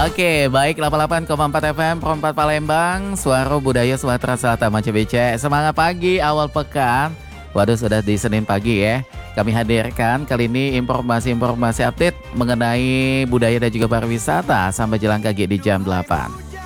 Oke, baik 88,4 FM Perempat Palembang, Suara Budaya Sumatera Selatan Macam BC. Semangat pagi awal pekan. Waduh, sudah di Senin pagi ya. Kami hadirkan kali ini informasi-informasi update mengenai budaya dan juga pariwisata sampai jalan kaki di jam 8.